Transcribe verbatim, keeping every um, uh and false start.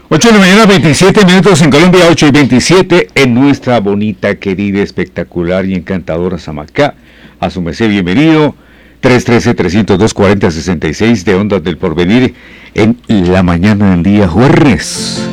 ocho de la mañana, veintisiete minutos en Colombia, ocho y veintisiete en nuestra bonita, querida, espectacular y encantadora Samacá. A su merced, bienvenido. tres uno tres, tres cero dos, cuatro cero seis seis de Ondas del Porvenir en la mañana del día jueves.